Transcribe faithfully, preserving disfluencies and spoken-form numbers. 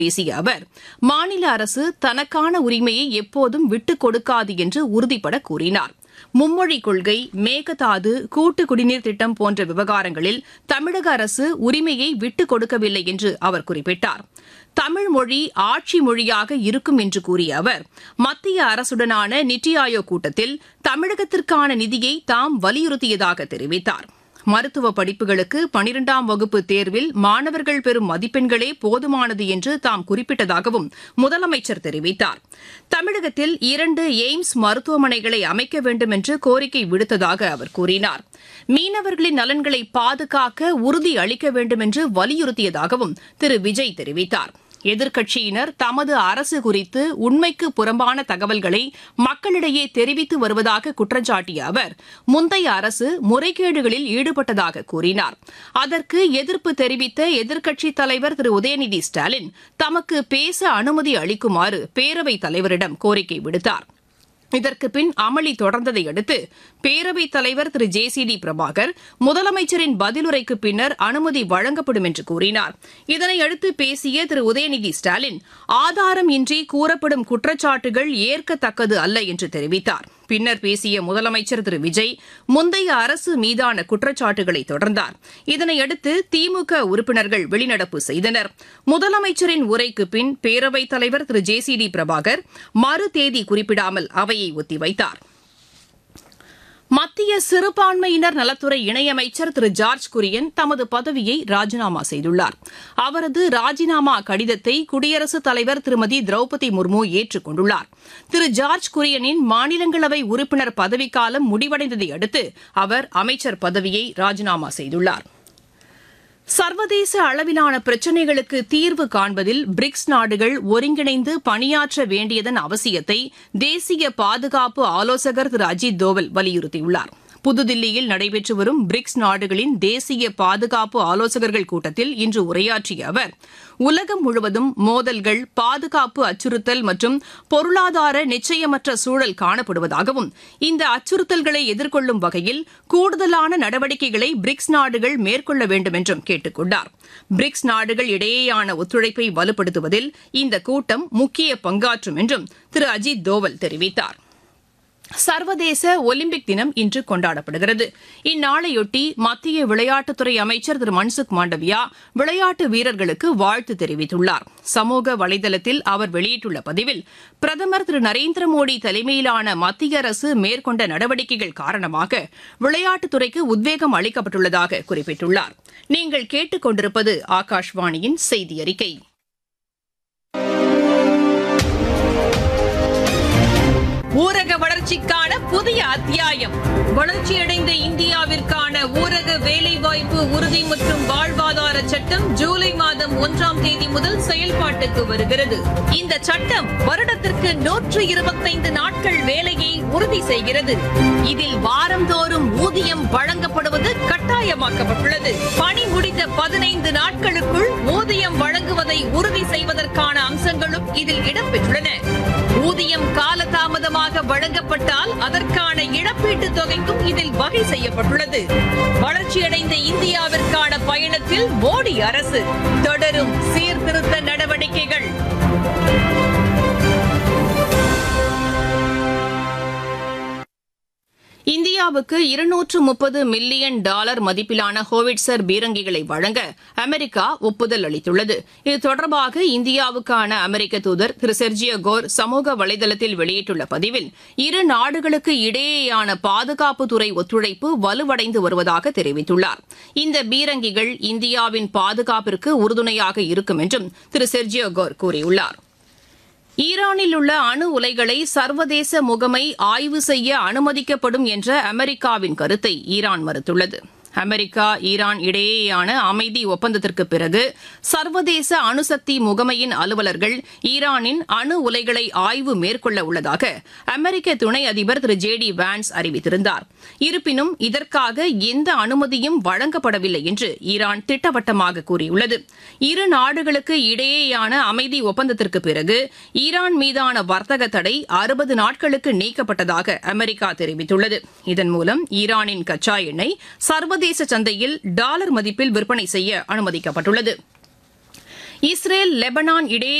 பேசிய அவர், மாநில அரசு தனக்கான உரிமையை எப்போதும் விட்டுக் கொடுக்காது என்று உறுதிபட கூறினார். மும்மொழிக் கொள்கை, மேகதாது, கூட்டு குடிநீர் திட்டம் போன்ற விவகாரங்களில் தமிழக அரசு உரிமையை விட்டுக் கொடுக்கவில்லை என்று அவர் குறிப்பிட்டார். தமிழ் மொழி ஆட்சி மொழியாக இருக்கும் என்று கூறிய அவர், மத்திய அரசுடனான நித்தி ஆயோக் கூட்டத்தில் தமிழகத்திற்கான நிதியை தாம் வலியுறுத்தியதாக தெரிவித்தார். மருத்துவ படிப்புகளுக்கு பனிரெண்டாம் வகுப்பு தேர்வில் மாணவர்கள் பெறும் மதிப்பெண்களே போதுமானது என்று தாம் குறிப்பிட்டதாகவும் முதலமைச்சர் தெரிவித்தார். தமிழகத்தில் இரண்டு எய்ம்ஸ் மருத்துவமனைகளை அமைக்க வேண்டும் என்று கோரிக்கை விடுத்ததாக அவர் கூறினார். மீனவர்களின் நலன்களை பாதுகாக்க உறுதி அளிக்க வேண்டும் என்று வலியுறுத்தியதாகவும் திரு விஜய் தெரிவித்தார். எதிர்க்கட்சியினர் தமது அரசு குறித்து உண்மைக்கு புறம்பான தகவல்களை மக்களிடையே தெரிவித்து வருவதாக குற்றம் சாட்டிய அவர், முந்தைய அரசு முறைகேடுகளில் ஈடுபட்டதாக கூறினார். அதற்கு எதிர்ப்பு தெரிவித்த எதிர்க்கட்சித் தலைவர் திரு உதயநிதி ஸ்டாலின் தமக்கு பேச அனுமதி அளிக்குமாறு பேரவைத் தலைவரிடம் கோரிக்கை விடுத்தார். இதற்கு பின் அமளி தொடர்ந்ததை அடுத்து பேரவைத் தலைவர் திரு ஜே சி டி பிரபாகர் முதலமைச்சரின் பதிலுரைக்கு பின்னர் அனுமதி வழங்கப்படும் என்று கூறினார். இதனையடுத்து பேசிய திரு உதயநிதி ஸ்டாலின், ஆதாரம் இன்றி கூறப்படும் குற்றச்சாட்டுகள் ஏற்கத்தக்கது அல்ல என்று தெரிவித்தார். பின்னர் பேசிய முதலமைச்சர் திரு விஜய் முந்தைய அரசு மீதான குற்றச்சாட்டுகளை தொடர்ந்தார். இதனையடுத்து திமுக உறுப்பினர்கள் வெளிநடப்பு செய்தனர். முதலமைச்சரின் உரைக்கு பின் பேரவைத் தலைவர் திரு ஜே சி டி பிரபாகர் மறு தேதி குறிப்பிடாமல் அவையை ஒத்திவைத்தார். மத்திய சிறுபான்மையினர் நலத்துறை இணையமைச்சர் திரு ஜார்ஜ் குரியன் தமது பதவியை ராஜினாமா செய்துள்ளார். அவரது ராஜினாமா கடிதத்தை குடியரசுத் தலைவர் திருமதி திரௌபதி முர்மு ஏற்றுக் கொண்டுள்ளார். திரு ஜார்ஜ் குரியனின் மாநிலங்களவை உறுப்பினர் பதவிக்காலம் முடிவடைந்ததை அடுத்து அவர் அமைச்சர் பதவியை ராஜினாமா செய்துள்ளார். சர்வதேச அளவிலான பிரச்சினைகளுக்கு தீர்வு காண்பதில் பிரிக்ஸ் நாடுகள் ஒருங்கிணைந்து பணியாற்ற வேண்டியதன் அவசியத்தை தேசிய பாதுகாப்பு ஆலோசகர் திரு அஜித் தோவல் வலியுறுத்தியுள்ளார். புதுதில்லியில் நடைபெற்று வரும் பிரிக்ஸ் நாடுகளின் தேசிய பாதுகாப்பு ஆலோசகர்கள் கூட்டத்தில் இன்று உரையாற்றிய அவர், உலகம் முழுவதும் மோதல்கள், பாதுகாப்பு அச்சுறுத்தல் மற்றும் பொருளாதார நிச்சயமற்ற சூழல் காணப்படுவதாகவும், இந்த அச்சுறுத்தல்களை எதிர்கொள்ளும் வகையில் கூடுதலான நடவடிக்கைகளை பிரிக்ஸ் நாடுகள் மேற்கொள்ள வேண்டும் என்றும் கேட்டுக் கொண்டார். பிரிக்ஸ் நாடுகள் இடையேயான ஒத்துழைப்பை வலுப்படுத்துவதில் இந்த கூட்டம் முக்கிய பங்காற்றும் என்றும் திரு அஜித் தோவல் தெரிவித்தார். சர்வதேச ஒலிம்பிக் தினம் இன்று கொண்டாடப்படுகிறது. இந்நாளையொட்டி மத்திய விளையாட்டுத்துறை அமைச்சர் திரு மன்சுக் மாண்டவியா விளையாட்டு வீரர்களுக்கு வாழ்த்து தெரிவித்துள்ளார். சமூக வலைதளத்தில் அவர் வெளியிட்டுள்ள பதிவில், பிரதமர் திரு நரேந்திர மோடி தலைமையிலான மத்திய அரசு மேற்கொண்ட நடவடிக்கைகள் காரணமாக விளையாட்டுத்துறைக்கு உத்வேகம் அளிக்கப்பட்டுள்ளதாக குறிப்பிட்டுள்ளார். நீங்கள் கேட்டுக் கொண்டிருப்பது ஆகாஷ்வாணியின் செய்தி அறிக்கை. ஊரக வளர்ச்சிக்கான புதிய அத்தியாயம். வளர்ச்சியடைந்த இந்தியாவிற்கான ஊரக வேலைவாய்ப்பு உறுதி மற்றும் வாழ்வாதார சட்டம் ஜூலை மாதம் ஒன்றாம் தேதி முதல் செயல்பாட்டுக்கு வருகிறது. இந்த சட்டம் வருடத்திற்கு நூற்று இருபத்தைந்து நாட்கள் வேலையை உறுதி செய்கிறது. இதில் வாரந்தோறும் ஊதியம் வழங்கப்படுவது கட்டாயமாக்கப்பட்டுள்ளது. பணி முடிந்த பதினைந்து நாட்களுக்குள் ஊதியம் வழங்குவதை உறுதி செய்வதற்கான அம்சங்களும் இதில் இடம்பெற்றுள்ளன. ஊதியம் காலதாமதமாக வழங்கப்பட்டால் அதற்கான இழப்பீட்டுத் தொகைக்கும் இதில் வகை செய்யப்பட்டுள்ளது. வளர்ச்சியடைந்த இந்தியாவிற்கான பயணத்தில் மோடி அரசு தொடரும் சீர்திருத்த நடவடிக்கைகள். இந்தியாவுக்கு இருநூற்று முப்பது மில்லியன் டாலர் மதிப்பிலான ஹோவிட்சர் பீரங்கிகளை வழங்க அமெரிக்கா ஒப்புதல் அளித்துள்ளது. இது தொடர்பாக இந்தியாவுக்கான அமெரிக்க தூதர் திரு செர்ஜியோ கோர் சமூக வலைதளத்தில் வெளியிட்டுள்ள பதிவில், இரு நாடுகளுக்கு இடையேயான பாதுகாப்புத்துறை ஒத்துழைப்பு வலுவடைந்து வருவதாக தெரிவித்துள்ளார். இந்த பீரங்கிகள் இந்தியாவின் பாதுகாப்பிற்கு உறுதுணையாக இருக்கும் என்றும் திரு செர்ஜியோ கோர் கூறியுள்ளார். ஈரானில் உள்ள அணு உலைகளை சர்வதேச முகமை ஆய்வு செய்ய அனுமதிக்கப்படும் என்ற அமெரிக்காவின் கருத்தை ஈரான் மறுத்துள்ளது. அமெரிக்கா ஈரான் இடையேயான அமைதி ஒப்பந்தத்திற்கு பிறகு சர்வதேச அணுசக்தி முகமையின் அலுவலர்கள் ஈரானின் அணு உலைகளை ஆய்வு மேற்கொள்ள உள்ளதாக அமெரிக்க துணை அதிபர் திரு ஜே டி வான்ஸ் அறிவித்திருந்தார். இருப்பினும் இதற்காக எந்த அனுமதியும் வழங்கப்படவில்லை என்று ஈரான் திட்டவட்டமாக கூறியுள்ளது. இரு நாடுகளுக்கு இடையேயான அமைதி ஒப்பந்தத்திற்கு பிறகு ஈரான் மீதான வர்த்தக தடை அறுபது நாட்களுக்கு நீக்கப்பட்டதாக அமெரிக்கா தெரிவித்துள்ளது. இதன் மூலம் ஈரானின் கச்சா எண்ணெய் சர்வதேச சந்தையில் டாலர் மதிப்பில் விற்பனை செய்ய அனுமதிக்கப்பட்டுள்ளது. இஸ்ரேல் லெபனான் இடையே